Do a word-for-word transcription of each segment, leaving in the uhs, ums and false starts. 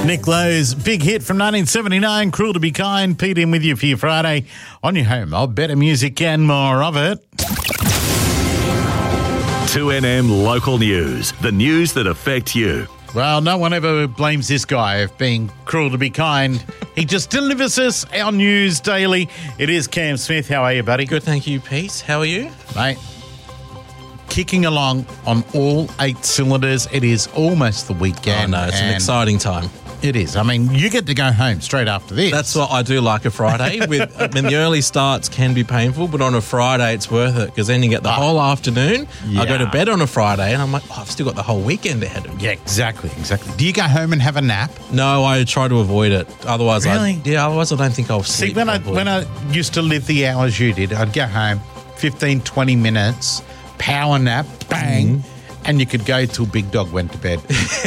Nick Lowe's big hit from nineteen seventy-nine, Cruel to Be Kind. Pete in with you for your Friday on your home of better music and more of it. two N M Local News, the news that affect you. Well, no one ever blames this guy of being cruel to be kind. He just delivers us our news daily. It is Cam Smith. How are you, buddy? Good, thank you, Pete. How are you? Mate, kicking along on all eight cylinders. It is almost the weekend. Oh, no, it's an exciting time. It is. I mean, you get to go home straight after this. That's what I do like a Friday. With, I mean, the early starts can be painful, but on a Friday it's worth it because then you get the oh, whole afternoon. Yeah. I go to bed on a Friday and I'm like, oh, I've still got the whole weekend ahead of me. Yeah, exactly, exactly. Do you go home and have a nap? No, I try to avoid it. Otherwise, really? I yeah. Otherwise, I don't think I'll sleep. See, when I when I used to live the hours you did, I'd go home, fifteen, twenty minutes, power nap, bang. Mm. And you could go till Big Dog went to bed.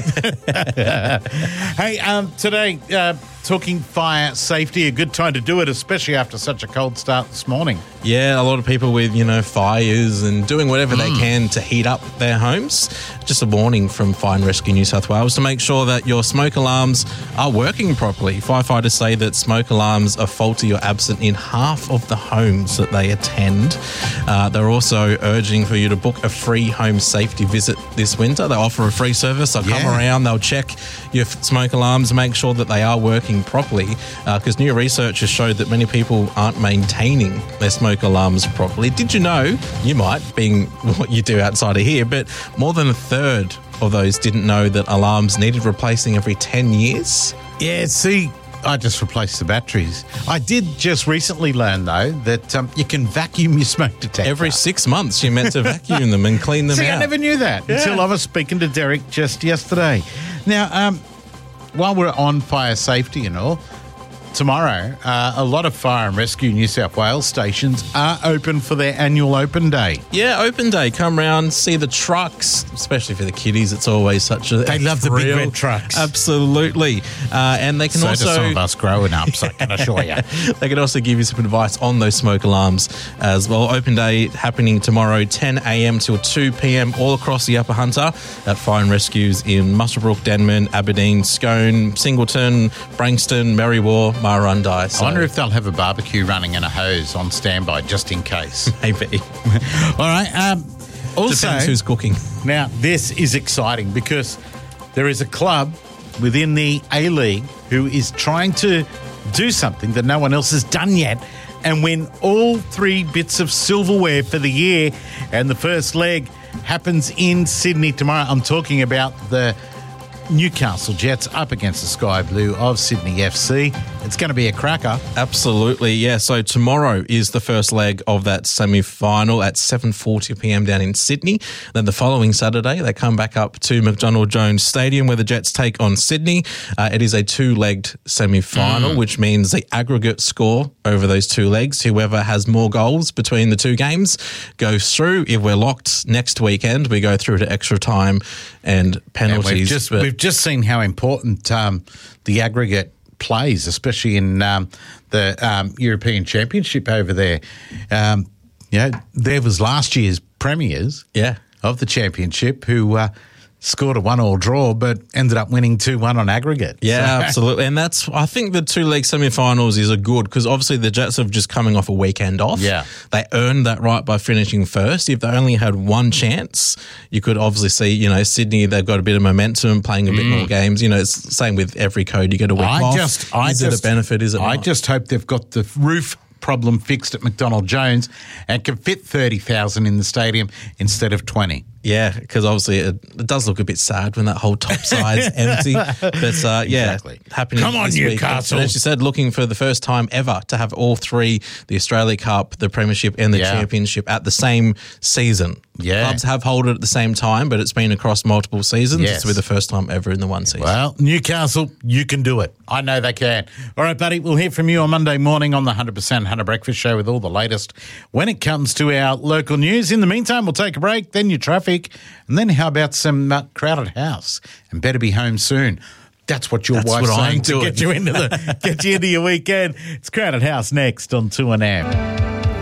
Hey, um, today, uh, talking fire safety, a good time to do it, especially after such a cold start this morning. Yeah, a lot of people with, you know, fires and doing whatever mm. they can to heat up their homes. Just a warning from Fire and Rescue New South Wales to make sure that your smoke alarms are working properly. Firefighters say that smoke alarms are faulty or absent in half of the homes that they attend. Uh, they're also urging for you to book a free home safety visit this winter. They offer a free service. They'll yeah. come around, they'll check your smoke alarms, make sure that they are working properly, because uh, new research has showed that many people aren't maintaining their smoke alarms properly. Did you know, you might, being what you do outside of here, but more than a third of those didn't know that alarms needed replacing every ten years? Yeah, see, I just replaced the batteries. I did just recently learn, though, that um, you can vacuum your smoke detector. Every six months you're meant to vacuum them and clean them see, out. I never knew that yeah. until I was speaking to Derek just yesterday. Now, um, while we're on fire safety and all, tomorrow, uh, a lot of Fire and Rescue New South Wales stations are open for their annual open day. Yeah, open day. Come round, see the trucks, especially for the kiddies. It's always such a They love thrill. the big red trucks. Absolutely. Uh, and they can so also... do some of us growing up, so I can assure you. They can also give you some advice on those smoke alarms as well. Open day happening tomorrow, ten a.m. till two p.m. all across the Upper Hunter at Fire and Rescues in Muswellbrook, Denman, Aberdeen, Scone, Singleton, Brankston, Merriwar, Marundai. So. I wonder if they'll have a barbecue running and a hose on standby just in case. Maybe. All right. Um, also, depends who's cooking. Now, this is exciting because there is a club within the A-League who is trying to do something that no one else has done yet and win all three bits of silverware for the year. And the first leg happens in Sydney tomorrow. I'm talking about the Newcastle Jets up against the Sky Blue of Sydney F C. It's going to be a cracker. Absolutely, yeah. So tomorrow is the first leg of that semi-final at seven forty p.m. down in Sydney. Then the following Saturday, they come back up to McDonald Jones Stadium where the Jets take on Sydney. Uh, it is a two-legged semi-final, mm. which means the aggregate score over those two legs, whoever has more goals between the two games, goes through. If we're locked next weekend, we go through to extra time and penalties. And we've just, but- we've just seen how important um, the aggregate plays, especially in um, the um, European Championship over there. Um, you know, there was last year's premiers yeah. of the championship who uh, scored a one-all draw but ended up winning two one on aggregate. Yeah, so. absolutely. And that's, I think the two-leg semi-finals is a good because obviously the Jets have just coming off a weekend off. Yeah. They earned that right by finishing first. If they only had one chance, you could obviously see, you know, Sydney, they've got a bit of momentum, playing a bit mm. more games. You know, it's the same with every code. You get a week I off. Just, I is just, it a benefit? Is it I not? just hope they've got the roof problem fixed at McDonald Jones and can fit thirty thousand in the stadium instead of twenty. Yeah, because obviously it, it does look a bit sad when that whole top side's empty. But uh, yeah, exactly. happening Come on, this Newcastle. Week. And as you said, looking for the first time ever to have all three, the Australia Cup, the Premiership and the yeah. Championship at the same season. Yeah. Clubs have held it at the same time, but it's been across multiple seasons. Yes. It's be the first time ever in the one season. Well, Newcastle, you can do it. I know they can. All right, buddy, we'll hear from you on Monday morning on the one hundred percent Hunter Breakfast Show with all the latest when it comes to our local news. In the meantime, we'll take a break, then your traffic, and then how about some uh, Crowded House and Better Be Home Soon. That's what your That's wife's what saying I'm to doing. get you into the get you into your weekend. It's Crowded House next on two N M.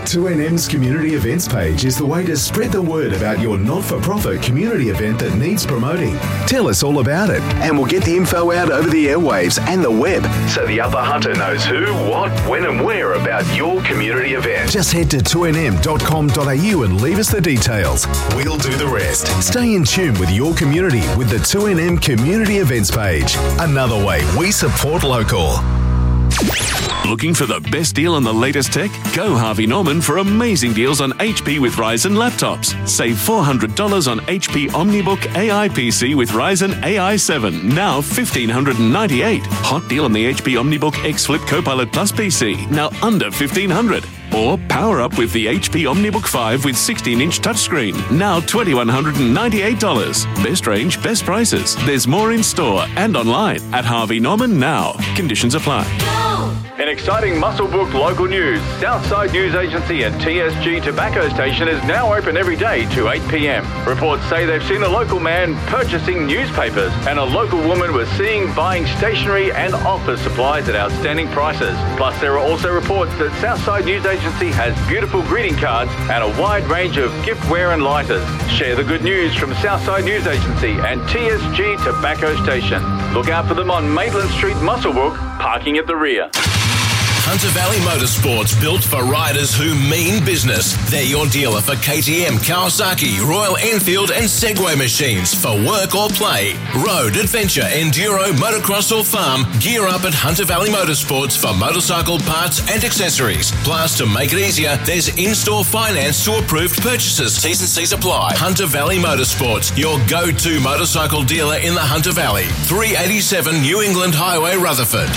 two N M's community events page is the way to spread the word about your not-for-profit community event that needs promoting. Tell us all about it, and we'll get the info out over the airwaves and the web, so the Upper Hunter knows who, what, when and where about your community event. Just head to two N M dot com dot a u and leave us the details. We'll do the rest. Stay in tune with your community with the two N M community events page. Another way we support local. Looking for the best deal on the latest tech? Go Harvey Norman for amazing deals on H P with Ryzen laptops. Save four hundred dollars on H P OmniBook A I P C with Ryzen A I seven, now one thousand five hundred ninety-eight dollars. Hot deal on the H P OmniBook X Flip Copilot Plus P C, now under fifteen hundred dollars. Or power up with the H P OmniBook five with sixteen inch touchscreen, now two thousand one hundred ninety-eight dollars. Best range, best prices. There's more in store and online at Harvey Norman now. Conditions apply. In exciting Muswellbrook local news, Southside News Agency and T S G Tobacco Station is now open every day to eight p m. Reports say they've seen a local man purchasing newspapers and a local woman was seen buying stationery and office supplies at outstanding prices. Plus, there are also reports that Southside News Agency has beautiful greeting cards and a wide range of giftware and lighters. Share the good news from Southside News Agency and T S G Tobacco Station. Look out for them on Maitland Street, Muswellbrook, parking at the rear. Hunter Valley Motorsports, built for riders who mean business. They're your dealer for K T M, Kawasaki, Royal Enfield and Segway machines for work or play. Road, adventure, enduro, motocross or farm, gear up at Hunter Valley Motorsports for motorcycle parts and accessories. Plus, to make it easier, there's in-store finance to approved purchases. T's and C's apply. Hunter Valley Motorsports, your go-to motorcycle dealer in the Hunter Valley. three eighty-seven New England Highway, Rutherford.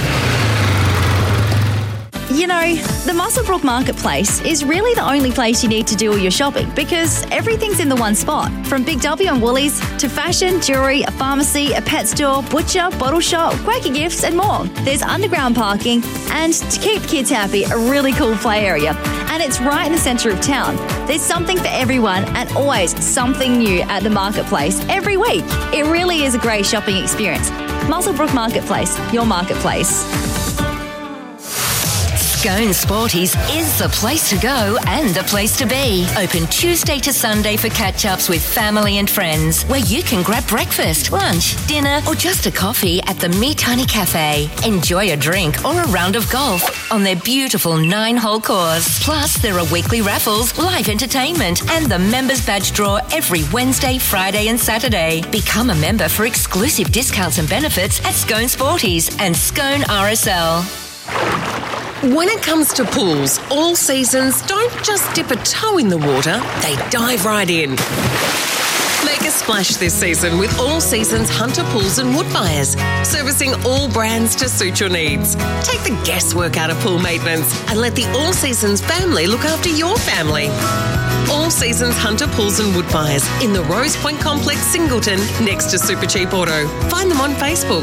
You know, the Muswellbrook Marketplace is really the only place you need to do all your shopping because everything's in the one spot. From Big W and Woolies to fashion, jewellery, a pharmacy, a pet store, butcher, bottle shop, Quaker Gifts and more. There's underground parking and, to keep kids happy, a really cool play area. And it's right in the centre of town. There's something for everyone and always something new at the Marketplace every week. It really is a great shopping experience. Muswellbrook Marketplace, your marketplace. Scone Sporties is the place to go and the place to be. Open Tuesday to Sunday for catch-ups with family and friends, where you can grab breakfast, lunch, dinner, or just a coffee at the Me Tiny Cafe. Enjoy a drink or a round of golf on their beautiful nine-hole course. Plus, there are weekly raffles, live entertainment, and the members badge draw every Wednesday, Friday, and Saturday. Become a member for exclusive discounts and benefits at Scone Sporties and Scone R S L. When it comes to pools, All Seasons don't just dip a toe in the water, they dive right in. Make a splash this season with All Seasons Hunter Pools and Wood Buyers, servicing all brands to suit your needs. Take the guesswork out of pool maintenance and let the All Seasons family look after your family. All Seasons Hunter Pools and Wood Buyers in the Rose Point Complex, Singleton, next to Super Cheap Auto. Find them on Facebook.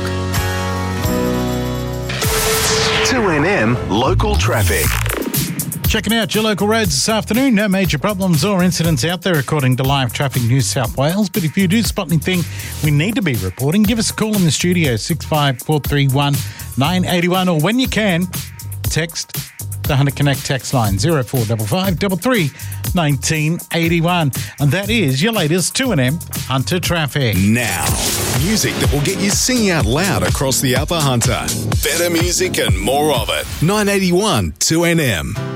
two N M Local Traffic. Checking out your local roads this afternoon. No major problems or incidents out there according to Live Traffic New South Wales. But if you do spot anything we need to be reporting, give us a call in the studio, six five four three one nine eight one, or when you can, text the Hunter Connect text line, zero four five five three three one nine eight one. And that is your latest two N M Hunter Traffic. Now, music that will get you singing out loud across the Upper Hunter. Better music and more of it. nine eighty-one two N M.